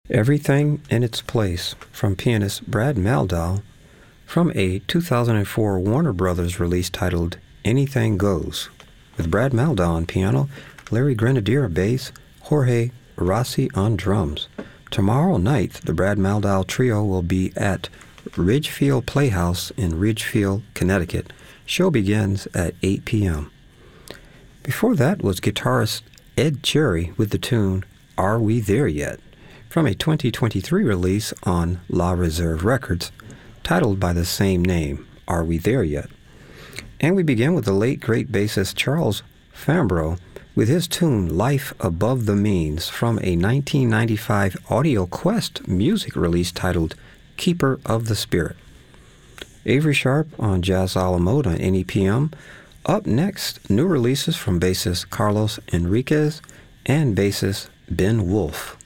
Everything in Its Place from pianist Brad Mehldau from a 2004 Warner Brothers release titled Anything Goes, with Brad Mehldau on piano, Larry Grenadier on bass, Jorge Rossi on drums. Tomorrow night, the Brad Mehldau Trio will be at Ridgefield Playhouse in Ridgefield, Connecticut. Show begins at 8 p.m. Before that was guitarist Ed Cherry with the tune Are We There Yet? From a 2023 release on La Reserve Records, titled by the same name, Are We There Yet? And we begin with the late great bassist Charles Fambrough with his tune Life Above the Means from a 1995 Audio Quest music release titled Keeper of the Spirit. Avery Sharp on Jazz a la Mode on NEPM. Up next, new releases from bassist Carlos Enriquez and bassist Ben Wolf.